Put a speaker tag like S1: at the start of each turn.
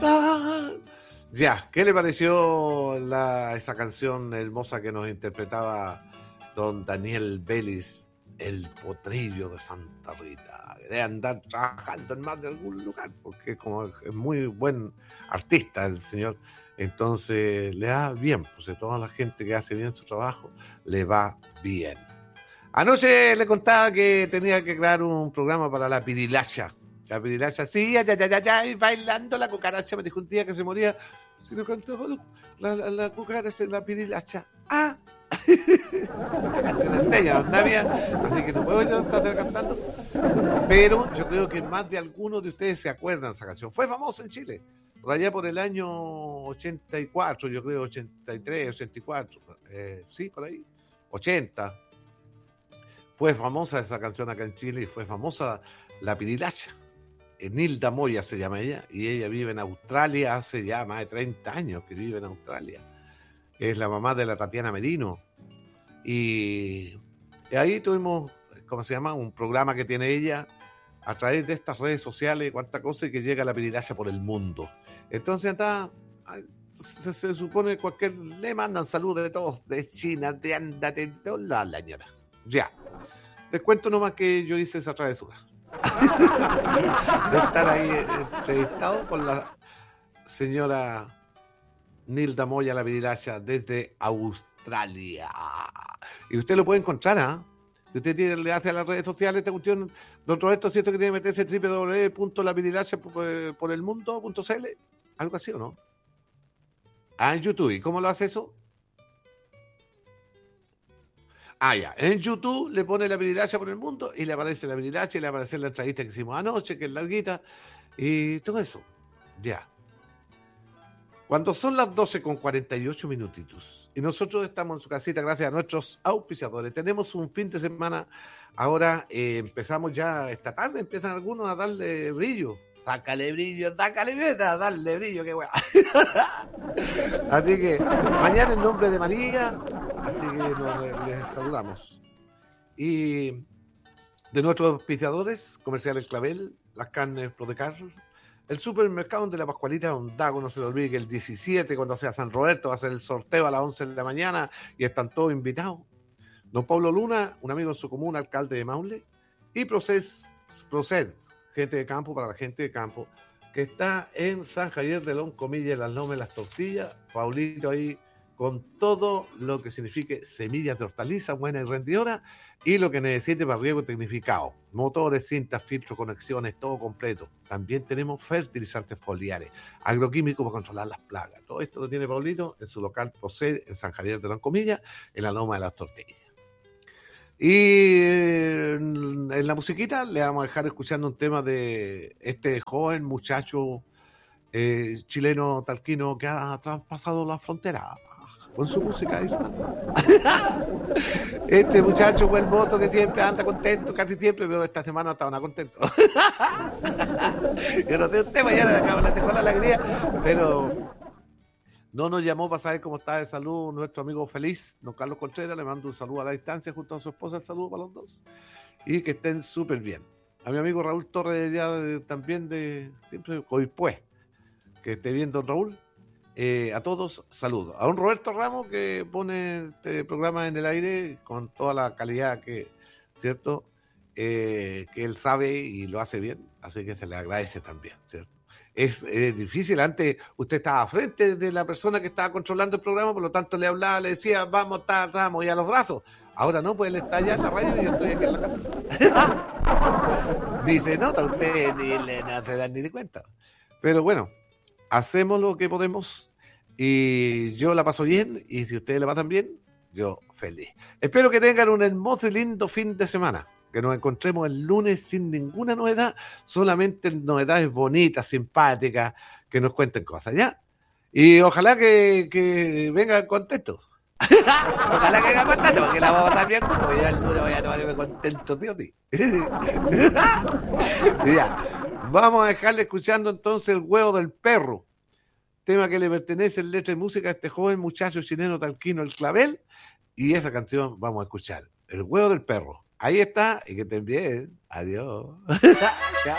S1: Ya, ¿qué le pareció esa canción hermosa que nos interpretaba don Daniel Vélez, el potrillo de Santa Rita? Debe andar trabajando en más de algún lugar, porque como es muy buen artista el señor, entonces le va bien, pues a toda la gente que hace bien su trabajo, le va bien. Anoche le contaba que tenía que crear un programa para la pirilacha. La pirilacha, sí, ya, y bailando la cucaracha, me dijo un día que se moría, si no cantaba la cucaracha en la pirilacha. ¡Ah! La canción de ella, no sabía, así que no puedo yo estar cantando. Pero yo creo que más de algunos de ustedes se acuerdan de esa canción. Fue famosa en Chile, por allá por el año 84, yo creo 83, 84, sí, por ahí, 80. Fue famosa esa canción acá en Chile y fue famosa la pirilacha. Nilda Moya se llama ella, y ella vive en Australia hace ya más de 30 años que vive en Australia. Es la mamá de la Tatiana Merino. Y ahí tuvimos, ¿cómo se llama? Un programa que tiene ella a través de estas redes sociales, cuánta cosa, y que llega la pirilacha por el mundo. Entonces está, se supone le mandan saludos de todos, de China, de Andate, de todos lados, la señora. Ya. Les cuento nomás que yo hice esa travesura. De estar ahí entrevistado con la señora Nilda Moya, la pirilacha, desde Australia. Y usted lo puede encontrar, ¿ah? Si usted le hace a las redes sociales esta cuestión, don Roberto, ¿cierto que tiene que meterse www.lapirilacha.porelmundo.cl? Algo así, ¿o no? Ah, en YouTube. ¿Y cómo lo hace eso? Ah, ya. En YouTube le pone la pirilacha por el mundo y le aparece la pirilacha y le aparece la entrevista que hicimos anoche, que es larguita, y todo eso. Ya. Cuando son las 12:48 minutitos y nosotros estamos en su casita gracias a nuestros auspiciadores, tenemos un fin de semana. Ahora empezamos ya esta tarde, empiezan algunos a darle brillo. Sácale brillo, darle brillo, qué weá. Así que mañana en nombre de María, así que les saludamos. Y de nuestros auspiciadores, Comerciales Clavel, las carnes Prodecar, el supermercado de la Pascualita Ondago, no se le olvide que el 17, cuando sea San Roberto, va a ser el sorteo a las 11 de la mañana y están todos invitados. Don Pablo Luna, un amigo en su comuna, alcalde de Maule, y Proced, gente de campo para la gente de campo, que está en San Javier de Loncomilla, las lomas, las tortillas. Paulito ahí con todo lo que signifique semillas de hortaliza buena y rendidora y lo que necesite para riego tecnificado. Motores, cintas, filtros, conexiones, todo completo. También tenemos fertilizantes foliares, agroquímicos para controlar las plagas. Todo esto lo tiene Paulito en su local Proced en San Javier de Loncomilla, en la loma de las tortillas. Y en la musiquita le vamos a dejar escuchando un tema de este joven muchacho chileno talquino que ha traspasado la frontera con su música y su banda. Este muchacho buen mozo que siempre anda contento, casi siempre, pero esta semana no estaba nada contento. Yo no sé usted, mañana le acabo de la alegría, pero no nos llamó para saber cómo está de salud nuestro amigo feliz, don Carlos Contreras. Le mando un saludo a la distancia junto a su esposa, el saludo para los dos, y que estén súper bien. A mi amigo Raúl Torres, también de siempre Coipue, que esté bien, don Raúl. A todos, saludos. A don Roberto Ramos, que pone este programa en el aire con toda la calidad que, ¿cierto? Que él sabe y lo hace bien, así que se le agradece también, ¿cierto? Es difícil. Antes usted estaba frente de la persona que estaba controlando el programa, por lo tanto le hablaba, le decía, vamos, Ramos, y a los brazos. Ahora no, pues él está allá en la radio y yo estoy aquí en la casa. Dice, no, usted no se dan ni de cuenta. Pero bueno, hacemos lo que podemos y yo la paso bien, y si ustedes la pasan bien, yo feliz. Espero que tengan un hermoso y lindo fin de semana. Que nos encontremos el lunes sin ninguna novedad, solamente novedades bonitas, simpáticas, que nos cuenten cosas, ¿ya? Y ojalá que vengan contentos. Ojalá que vengan contentos, porque la vamos a estar bien juntos, porque ya el lunes voy a tomarme contento, tío. Ya, vamos a dejarle escuchando entonces El Huevo del Perro, tema que le pertenece en letra y música a este joven muchacho chileno talquino, el Clavel, y esa canción vamos a escuchar, El Huevo del Perro. Ahí está, y que estén bien. Adiós. Chao.